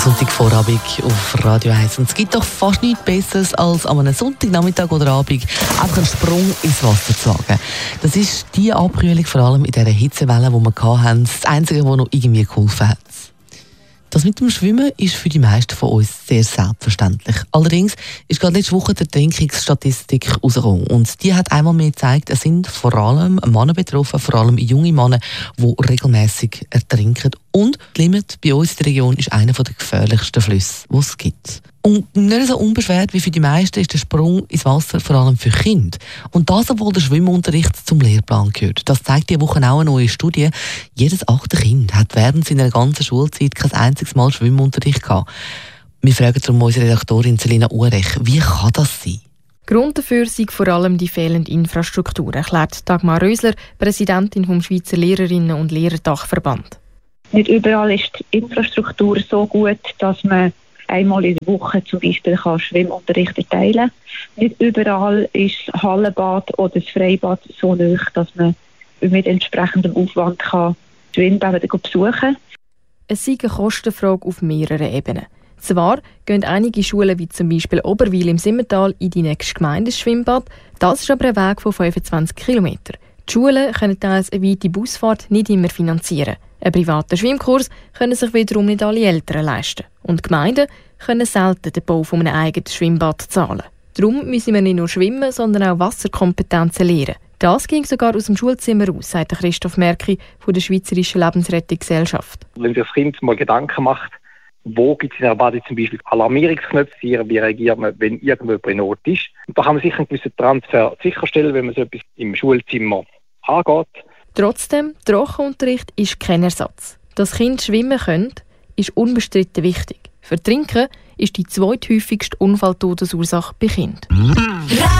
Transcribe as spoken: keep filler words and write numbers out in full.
Sonntagvorabend auf Radio eins. Und es gibt doch fast nichts Besseres, als an einem Sonntagnachmittag oder Abend einfach einen Sprung ins Wasser zu wagen. Das ist die Abkühlung, vor allem in dieser Hitzewelle, die wir hatten, das Einzige, was noch irgendwie geholfen hat. Das mit dem Schwimmen ist für die meisten von uns sehr selbstverständlich. Allerdings ist gerade letzte Woche die Ertrinkungsstatistik rausgekommen. Und die hat einmal mehr gezeigt, es sind vor allem Männer betroffen, vor allem junge Männer, die regelmäßig ertrinken. Und die Limmat bei uns in der Region ist einer der gefährlichsten Flüsse, die es gibt. Und nicht so unbeschwert wie für die meisten ist der Sprung ins Wasser vor allem für Kinder. Und das, obwohl der Schwimmunterricht zum Lehrplan gehört. Das zeigt diese Woche auch eine neue Studie. Jedes achte Kind hat während seiner ganzen Schulzeit kein einziges Mal Schwimmunterricht gehabt. Wir fragen darum unsere Redaktorin Selina Urech, wie kann das sein? Grund dafür sei vor allem die fehlende Infrastruktur, erklärt Dagmar Rösler, Präsidentin vom Schweizer Lehrerinnen- und Lehrerdachverband. Nicht überall ist die Infrastruktur so gut, dass man einmal in der Woche zum Beispiel kann Schwimmunterricht erteilen kann. Nicht überall ist das Hallenbad oder das Freibad so nahe, dass man mit entsprechendem Aufwand kann Schwimmbäder besuchen kann. Es sei eine Kostenfrage auf mehreren Ebenen. Zwar gehen einige Schulen, wie zum Beispiel Oberwil im Simmental, in die nächste Gemeinde Schwimmbad. Das ist aber ein Weg von fünfundzwanzig Kilometern. Die Schulen können teils eine weite Busfahrt nicht immer finanzieren. Einen privaten Schwimmkurs können sich wiederum nicht alle Eltern leisten. Und die Gemeinden können selten den Bau von einem eigenen Schwimmbad zahlen. Darum müssen wir nicht nur schwimmen, sondern auch Wasserkompetenzen lernen. Das ging sogar aus dem Schulzimmer aus, sagt Christoph Merki von der Schweizerischen Lebensrettungsgesellschaft. Wenn sich das Kind mal Gedanken macht, wo gibt es in der Bade zum Beispiel Alarmierungsknöpfe, wie reagiert man, wenn irgendjemand in Not ist. Und da kann man sicher einen gewissen Transfer sicherstellen, wenn man so etwas im Schulzimmer angeht. Trotzdem, Trockenunterricht ist kein Ersatz. Dass Kinder schwimmen können, ist unbestritten wichtig. Für Trinken ist die zweithäufigste Unfalltodesursache bei Kindern.